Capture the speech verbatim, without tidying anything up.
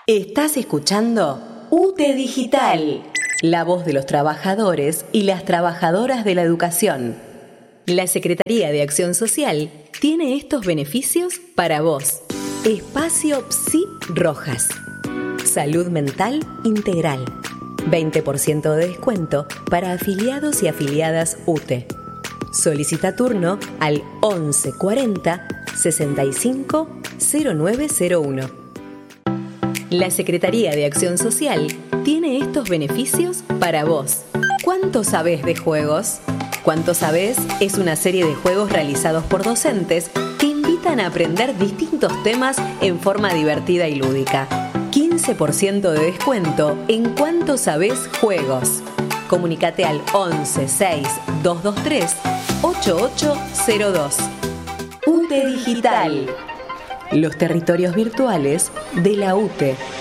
Estás escuchando U T E Digital, la voz de los trabajadores y las trabajadoras de la educación. La Secretaría de Acción Social tiene estos beneficios para vos. Espacio Psi Rojas. Salud mental integral. veinte por ciento de descuento para afiliados y afiliadas U T E. Solicita turno al once cuarenta sesenta y cinco cero nueve cero uno. La Secretaría de Acción Social tiene estos beneficios para vos. ¿Cuánto sabés de juegos? ¿Cuánto sabés? Es una serie de juegos realizados por docentes que invitan a aprender distintos temas en forma divertida y lúdica. quince por ciento de descuento en Cuánto sabés juegos. Comunícate al once seis dos dos tres ocho ocho cero dos. U T E Digital. Los territorios virtuales de la U T E.